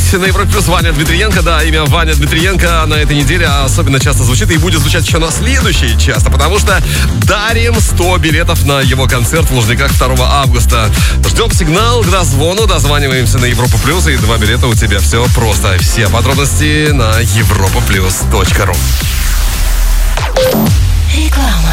здесь на Европе Плюс Ваня Дмитриенко. Да, имя Ваня Дмитриенко на этой неделе особенно часто звучит и будет звучать еще на следующей часто, потому что дарим 100 билетов на его концерт в Лужниках 2 августа. Ждем сигнал к дозвону, дозваниваемся на Европу Плюс, и 2 билета у тебя. Все просто. Все подробности на europaplus.ru. Реклама.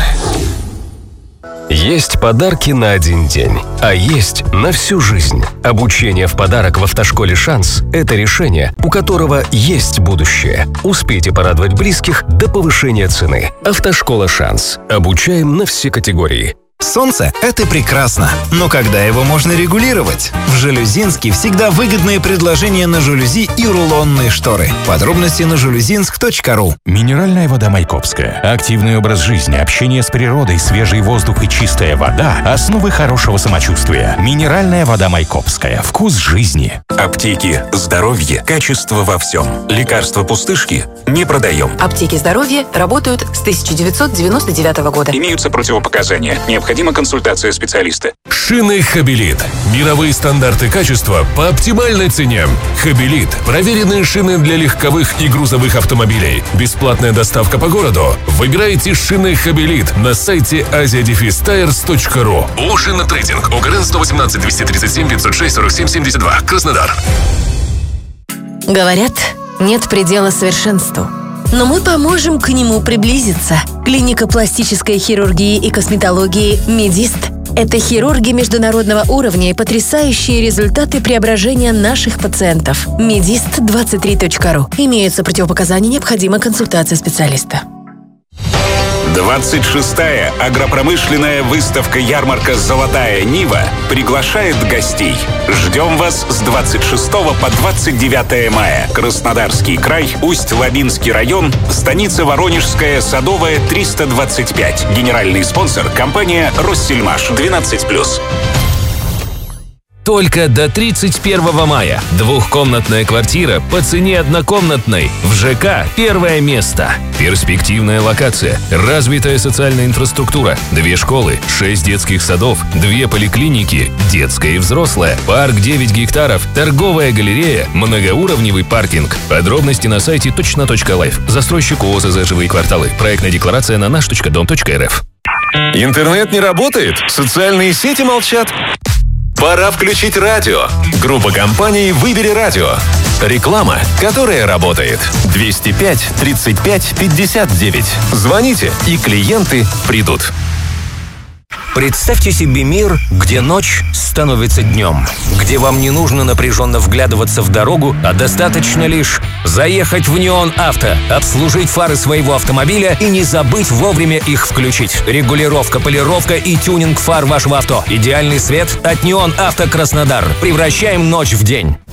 Есть подарки на один день, а есть на всю жизнь. Обучение в подарок в автошколе «Шанс» — это решение, у которого есть будущее. Успейте порадовать близких до повышения цены. Автошкола «Шанс». Обучаем на все категории. Солнце – это прекрасно, но когда его можно регулировать? В Жалюзинске всегда выгодные предложения на жалюзи и рулонные шторы. Подробности на жалюзинск.ру. Минеральная вода Майкопская. Активный образ жизни, общение с природой, свежий воздух и чистая вода – основы хорошего самочувствия. Минеральная вода Майкопская. Вкус жизни. Аптеки, здоровье, качество во всем. Лекарства пустышки не продаем. Аптеки здоровья работают с 1999 года. Имеются противопоказания. Необходима консультация специалиста. Шины «Хабелит». Мировые стандарты качества по оптимальной цене. «Хабелит» – проверенные шины для легковых и грузовых автомобилей. Бесплатная доставка по городу. Выбирайте шины «Хабелит» на сайте asiadefistires.ru. ООО «Шинотрейдинг». ОГРН 118 237 506 47 72. Краснодар. Говорят, нет предела совершенству. Но мы поможем к нему приблизиться. Клиника пластической хирургии и косметологии «Медист». Это хирурги международного уровня и потрясающие результаты преображения наших пациентов. Medist23.ru. Имеются противопоказания, необходима консультация специалиста. 26-я агропромышленная выставка-ярмарка «Золотая Нива» приглашает гостей. Ждем вас с 26 по 29 мая. Краснодарский край, Усть-Лабинский район, станица Воронежская, Садовая, 325. Генеральный спонсор – компания «Россельмаш». 12+. Только до 31 мая. Двухкомнатная квартира по цене однокомнатной. В ЖК первое место. Перспективная локация. Развитая социальная инфраструктура. 2 школы, 6 детских садов, 2 поликлиники, детская и взрослая, парк 9 гектаров, торговая галерея, многоуровневый паркинг. Подробности на сайте точно.лайф. Застройщик ООО «Жилые кварталы». Проектная декларация на наш.дом.рф. Интернет не работает? Социальные сети молчат? Пора включить радио. Группа компаний «Выбери радио». Реклама, которая работает. 205 35 59. Звоните, и клиенты придут. Представьте себе мир, где ночь становится днем, где вам не нужно напряженно вглядываться в дорогу, а достаточно лишь заехать в Неон Авто, обслужить фары своего автомобиля и не забыть вовремя их включить. Регулировка, полировка и тюнинг фар вашего авто. Идеальный свет от Неон Авто Краснодар. Превращаем ночь в день.